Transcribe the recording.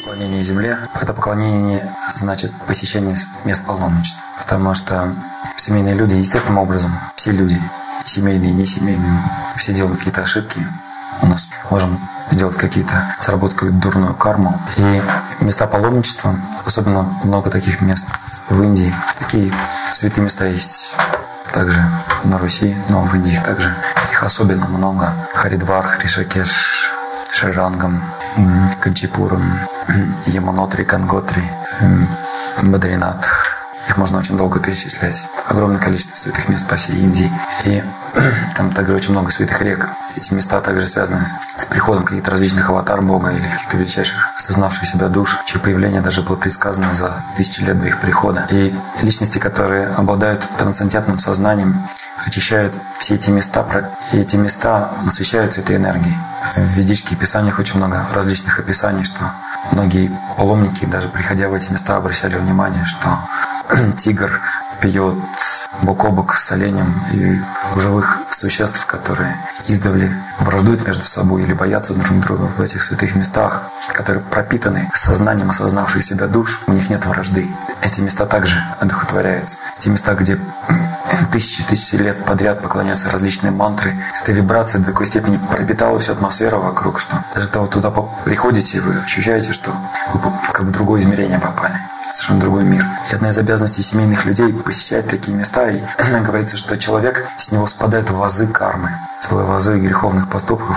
поклонение земле. Это поклонение не значит посещение мест паломничества. Потому что семейные люди естественным образом, все люди, семейные и несемейные, все делаем какие-то ошибки. У нас можем сделать какие-то, заработать дурную карму. И места паломничества, особенно много таких мест в Индии. Такие святые места есть также на Руси, но в Индии также их особенно много. Харидвар, Хришакеш, Шрирангам, Канчипурам, Ямунотри, Ганготри, Бадринатх. Их можно очень долго перечислять. Огромное количество святых мест по всей Индии. И там также очень много святых рек. Эти места также связаны с приходом каких-то различных аватар Бога или каких-то величайших осознавших себя душ, чье появление даже было предсказано за тысячи лет до их прихода. И личности, которые обладают трансцендентным сознанием, очищают все эти места, и эти места насыщаются этой энергией. В ведических писаниях очень много различных описаний, что многие паломники, даже приходя в эти места, обращали внимание, что тигр пьет бок о бок с оленем, и у живых существ, которые издавна враждуют между собой или боятся друг друга в этих святых местах, которые пропитаны сознанием осознавших себя душ, у них нет вражды. Эти места также одухотворяются. Эти места, где тысячи лет подряд поклоняются различные мантры, эта вибрация до такой степени пропитала всю атмосферу вокруг, что даже когда вы туда приходите, вы ощущаете, что вы как в другое измерение попали. Совершенно другой мир. И одна из обязанностей семейных людей — посещать такие места. И говорится, что человек, с него спадают вазы кармы, целые вазы греховных поступков,